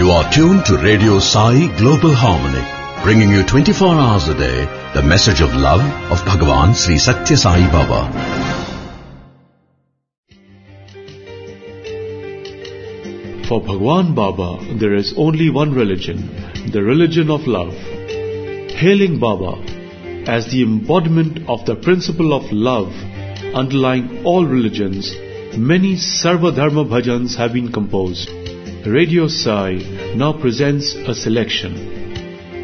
You are tuned to Radio Sai Global Harmony, bringing you 24 hours a day the message of love of Bhagavan Sri Satya Sai Baba. For Bhagwan Baba, there is only one religion, the religion of love. Hailing Baba as the embodiment of the principle of love underlying all religions, many Sarva Dharma bhajans have been composed. Radio Sai now presents a selection